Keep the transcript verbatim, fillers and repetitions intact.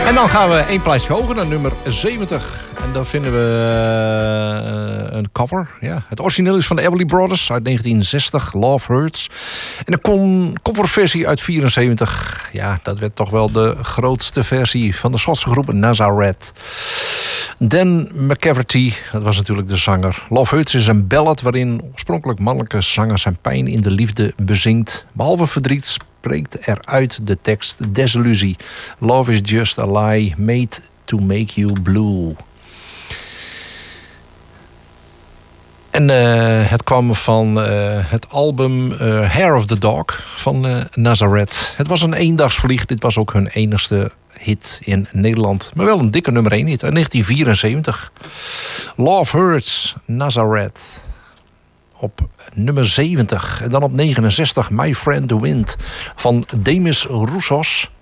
En dan gaan we één plaatsje hoger naar nummer zeventig. En dan vinden we uh, een cover. Ja. Het origineel is van de Everly Brothers uit negentien zestig, Love Hurts. En een coverversie uit vierenzeventig. Ja, dat werd toch wel de grootste versie van de Schotse groep Nazareth. Dan McCafferty, dat was natuurlijk de zanger. Love Hurts is een ballad waarin oorspronkelijk mannelijke zanger zijn pijn in de liefde bezingt. Behalve verdriet spreekt er uit de tekst desillusie. Love is just a lie made to make you blue. En uh, het kwam van uh, het album uh, Hair of the Dog van uh, Nazareth. Het was een eendagsvlieg. Dit was ook hun enigste hit in Nederland. Maar wel een dikke nummer één hit uit negentien vierenzeventig. Love Hurts, Nazareth. Op nummer zeventig. En dan op negenenzestig My Friend the Wind van Demis Roussos.